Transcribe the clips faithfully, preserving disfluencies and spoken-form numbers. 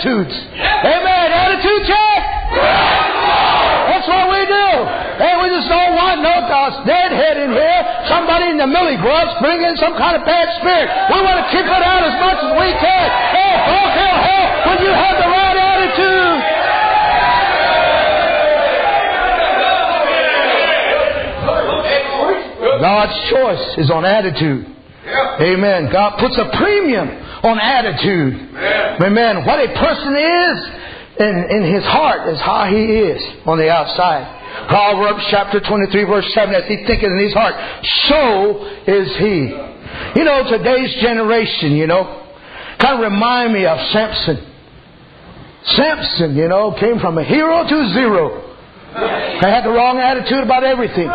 attitudes. Amen. Attitude check. That's what we do. Hey, we just don't want no deadhead in here. Somebody in the millie grubs bring in some kind of bad spirit. We want to keep it out as much as we can. Hey, oh, hell, hell, when you have the right attitude. God's choice is on attitude. Amen. God puts a premium on attitude. Amen. What a person is in, in his heart is how he is on the outside. Proverbs chapter twenty-three verse seven, as he thinketh in his heart, so is he. You know, today's generation, you know, kind of remind me of Samson. Samson, you know, came from a hero to zero. They had the wrong attitude about everything.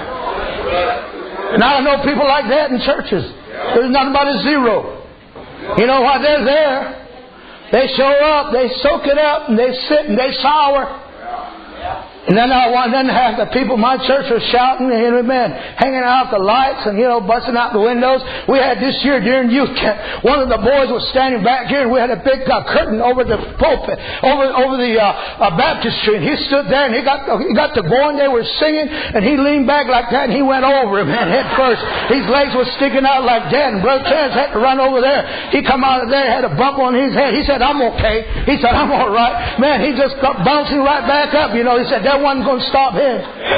And I know people like that in churches. There's nothing but a zero. You know what? They're there. They show up, they soak it up, and they sit and they sour. And then I want then half the people in my church are shouting, amen, hanging out the lights and, you know, busting out the windows. We had this year during youth camp, one of the boys was standing back here and we had a big uh, curtain over the pulpit, over over the uh, uh, baptistry. And he stood there and he got he got to going. They were singing and he leaned back like that and he went over him, man, head first. His legs were sticking out like that and Brother Chance had to run over there. He come out of there, had a bump on his head. He said, I'm okay. He said, I'm all right. Man, he just got bouncing right back up. You know, he said, that wasn't going to stop him.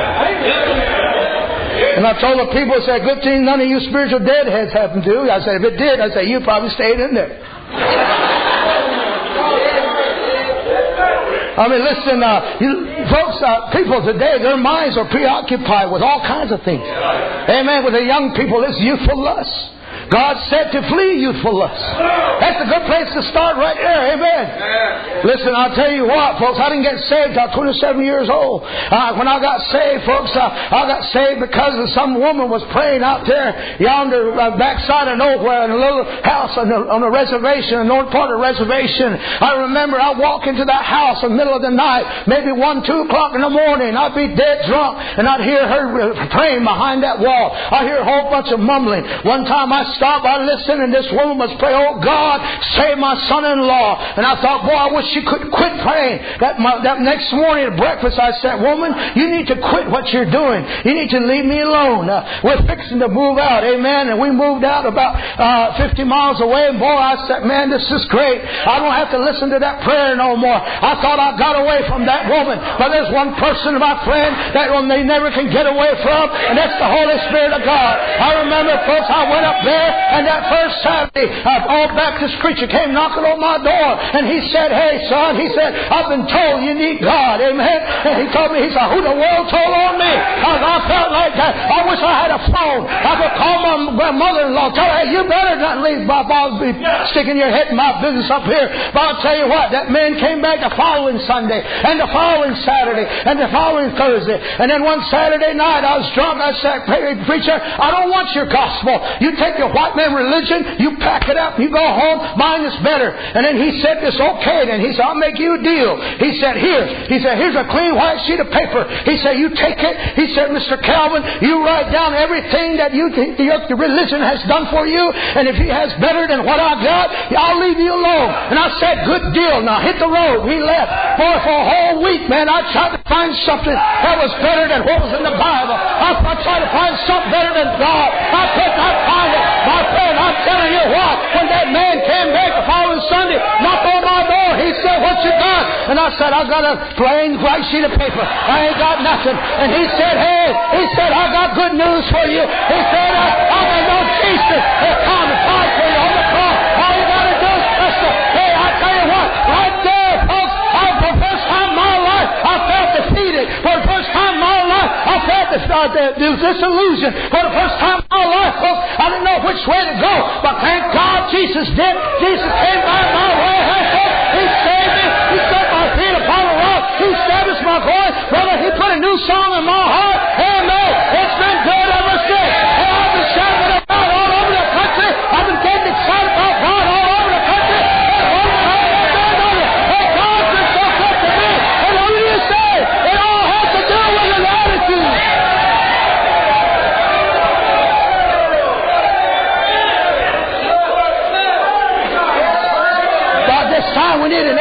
And I told the people, I said, good thing none of you spiritual deadheads happened to. I said, if it did, I said, you probably stayed in there. I mean, listen, uh, you, folks, uh, people today, their minds are preoccupied with all kinds of things. Amen. With the young people, it's youthful lust. God said to flee youthful lust. That's a good place to start right there. Amen. Listen, I'll tell you what, folks. I didn't get saved till twenty-seven years old. Uh, when I got saved, folks, uh, I got saved because of some woman was praying out there yonder uh, backside of nowhere in a little house on a, on a reservation, a north part of the reservation. I remember I walk into that house in the middle of the night, maybe one, two o'clock in the morning. I'd be dead drunk, and I'd hear her praying behind that wall. I'd hear a whole bunch of mumbling. One time I stopped, I listened, and this woman was praying, oh God, save my son-in-law. And I thought, boy, I wish she could quit praying. That, my, that next morning at breakfast, I said, woman, you need to quit what you're doing. You need to leave me alone. Uh, we're fixing to move out, amen. And we moved out about uh, fifty miles away, and boy, I said, man, this is great. I don't have to listen to that prayer no more. I thought I got away from that woman. But there's one person, my friend, that one they never can get away from, and that's the Holy Spirit of God. I remember, folks, I went up there, and that first Saturday, an old Baptist preacher came knocking on my door, and he said, hey, son, he said, I've been told you need God, amen. And he told me, he said, who the world told on me? Because I felt like that. I wish I had a phone. I could call my mother-in-law, tell her, hey, you better not leave Bob Osby sticking your head in my business up here. But I'll tell you what, that man came back the following Sunday, and the following Saturday, and the following Thursday. And then one Saturday night, I was drunk. I said, hey, preacher, I don't want your gospel. You take your white man religion, you pack it up, you go home, mine is better. And then he said, it's okay. And he said, I'll make you a deal. He said, here. He said, here's a clean white sheet of paper. He said, you take it. He said, Mister Calvin, you write down everything that you your, your religion has done for you. And if he has better than what I got, I'll leave you alone. And I said, good deal. Now hit the road. We left. Boy, for a whole week, man, I tried to find something that was better than what was in the Bible. I, I tried to find something better than God. I could not find it. My friend, I'm telling you what, when that man came back the following Sunday, knocked on my door, he said, what you got? And I said, I got a plain white sheet of paper. I ain't got nothing. And he said, hey, he said, I got good news for you. He said, I, I know Jesus has come to fight for you on the cross. All you got to do is trust him. Hey, I tell you what, right there, folks, I, for the first time in my life, I felt defeated. For the first time in my life, I felt this, uh, the, the disillusion. For the first time in my life, folks, I didn't know which way to go. But thank God Jesus did. Jesus came by my way. Hey,